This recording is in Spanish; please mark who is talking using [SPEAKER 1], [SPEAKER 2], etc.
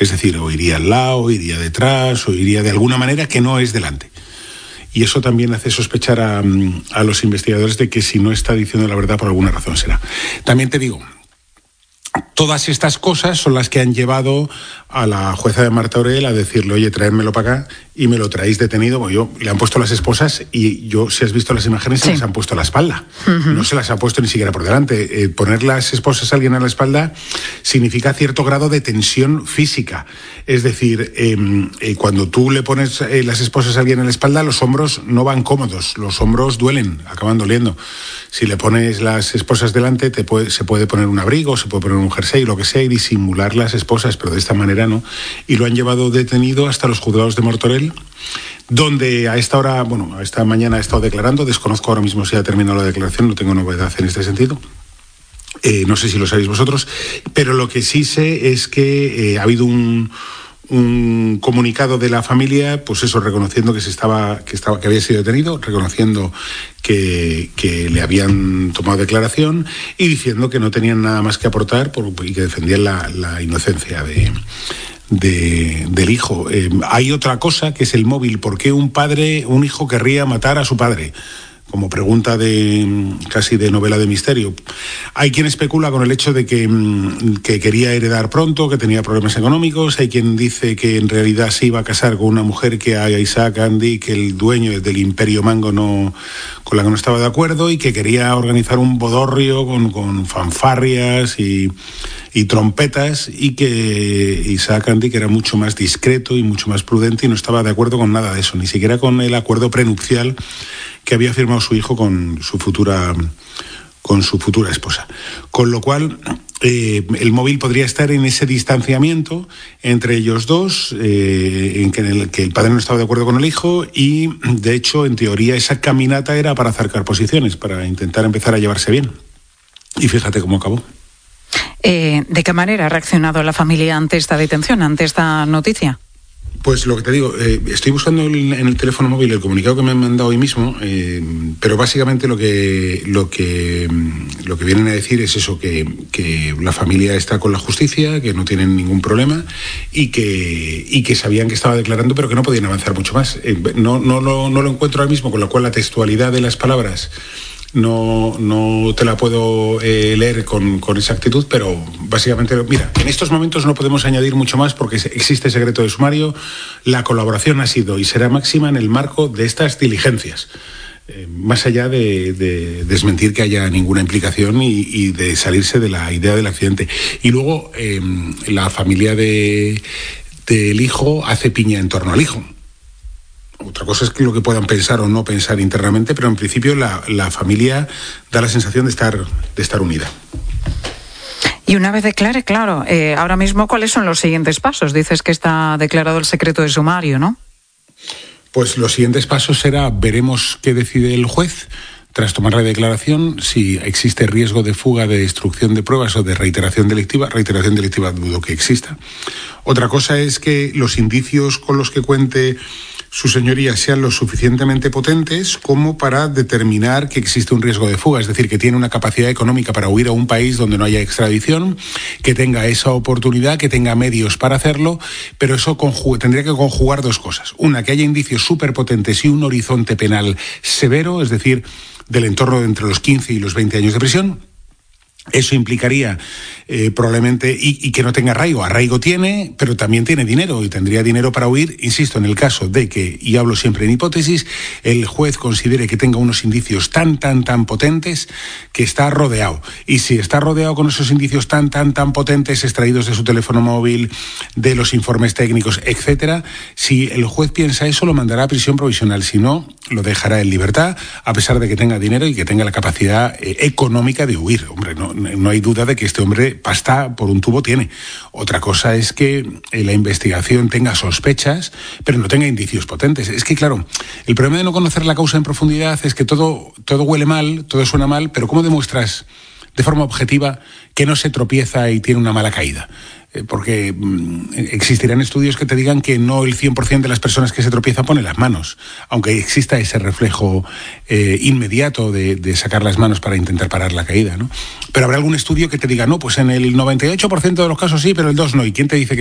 [SPEAKER 1] Es decir, o iría al lado, o iría detrás, o iría de alguna manera que no es delante. Y eso también hace sospechar a los investigadores de que si no está diciendo la verdad por alguna razón será. También te digo, todas estas cosas son las que han llevado a la jueza de Martorell a decirle, oye, traédmelo para acá, y me lo traéis detenido. Bueno, le han puesto las esposas y si has visto las imágenes, se les han puesto a la espalda. Uh-huh. No se las ha puesto ni siquiera por delante. Poner las esposas a alguien a la espalda significa cierto grado de tensión física. Es decir, cuando tú le pones las esposas a alguien a la espalda, los hombros no van cómodos, los hombros duelen, acaban doliendo. Si le pones las esposas delante, se puede poner un abrigo, se puede poner un jersey, lo que sea, y disimular las esposas, pero de esta manera no. Y lo han llevado detenido hasta los juzgados de Martorell, donde a esta hora, a esta mañana ha estado declarando. Desconozco ahora mismo si ha terminado la declaración, no tengo novedad en este sentido. No sé si lo sabéis vosotros, pero lo que sí sé es que ha habido un comunicado de la familia, pues eso, reconociendo que había sido detenido, reconociendo que le habían tomado declaración y diciendo que no tenían nada más que aportar y que defendían la inocencia del hijo. Hay otra cosa que es el móvil. ¿Por qué un hijo querría matar a su padre? Como pregunta casi de novela de misterio. Hay quien especula con el hecho de que quería heredar pronto, que tenía problemas económicos. Hay quien dice que en realidad se iba a casar con una mujer que a Isaac Handy, que el dueño del Imperio Mango con la que no estaba de acuerdo, y que quería organizar un bodorrio con fanfarrias y trompetas, y que Isaac Handy, que era mucho más discreto y mucho más prudente, y no estaba de acuerdo con nada de eso, ni siquiera con el acuerdo prenupcial que había firmado su hijo con su futura esposa. Con lo cual, el móvil podría estar en ese distanciamiento entre ellos dos, en el que el padre no estaba de acuerdo con el hijo, y de hecho, en teoría, esa caminata era para acercar posiciones, para intentar empezar a llevarse bien. Y fíjate cómo acabó.
[SPEAKER 2] ¿De qué manera ha reaccionado la familia ante esta detención, ante esta noticia?
[SPEAKER 1] Pues lo que te digo, estoy buscando en el teléfono móvil el comunicado que me han mandado hoy mismo, pero básicamente lo que vienen a decir es eso, que la familia está con la justicia, que no tienen ningún problema y que sabían que estaba declarando, pero que no podían avanzar mucho más. No lo encuentro ahora mismo, con lo cual la textualidad de las palabras no te la puedo leer con exactitud, pero básicamente, mira, en estos momentos no podemos añadir mucho más porque existe secreto de sumario. La colaboración ha sido y será máxima en el marco de estas diligencias, más allá de desmentir que haya ninguna implicación y de salirse de la idea del accidente. Y luego la familia del hijo hace piña en torno al hijo. Otra cosa es que lo que puedan pensar o no pensar internamente, pero en principio la familia da la sensación de estar unida.
[SPEAKER 2] Y una vez declare, claro, ahora mismo, ¿cuáles son los siguientes pasos? Dices que está declarado el secreto de sumario, ¿no?
[SPEAKER 1] Pues los siguientes pasos veremos qué decide el juez. Tras tomar la declaración, si existe riesgo de fuga, de destrucción de pruebas o de reiteración delictiva dudo que exista. Otra cosa es que los indicios con los que cuente su señoría sean lo suficientemente potentes como para determinar que existe un riesgo de fuga, es decir, que tiene una capacidad económica para huir a un país donde no haya extradición, que tenga esa oportunidad, que tenga medios para hacerlo, pero eso tendría que conjugar dos cosas. Una, que haya indicios súper potentes y un horizonte penal severo, es decir, del entorno de entre los 15 y los 20 años de prisión. Eso implicaría probablemente y que no tenga arraigo. Arraigo tiene, pero también tiene dinero y tendría dinero para huir. Insisto, en el caso de que, y hablo siempre en hipótesis, el juez considere que tenga unos indicios tan potentes que está rodeado. Y si está rodeado con esos indicios tan potentes extraídos de su teléfono móvil, de los informes técnicos, etcétera, si el juez piensa eso, lo mandará a prisión provisional. Si no, lo dejará en libertad, a pesar de que tenga dinero y que tenga la capacidad económica de huir. Hombre, no hay duda de que este hombre pasta por un tubo tiene. Otra cosa es que la investigación tenga sospechas, pero no tenga indicios potentes. Es que, claro, el problema de no conocer la causa en profundidad es que todo huele mal, todo suena mal, pero ¿cómo demuestras de forma objetiva que no se tropieza y tiene una mala caída? Porque existirán estudios que te digan que no el 100% de las personas que se tropiezan ponen las manos, aunque exista ese reflejo inmediato de sacar las manos para intentar parar la caída, ¿no? Pero habrá algún estudio que te diga, no, pues en el 98% de los casos sí, pero el 2% no. ¿Y quién te dice que